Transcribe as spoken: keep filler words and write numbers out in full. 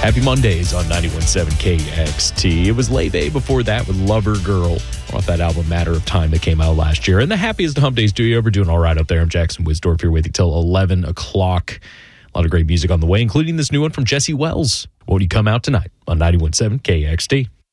Happy Mondays on ninety-one point seven K X T. It was Leve before that with Lover Girl off that album Matter of Time that came out last year. And the happiest hump days. Do you ever doing all right up there? I'm Jackson Wisdorf here with you till eleven o'clock. A lot of great music on the way, including this new one from Jesse Wells. Won't you come out tonight on ninety-one point seven K X T?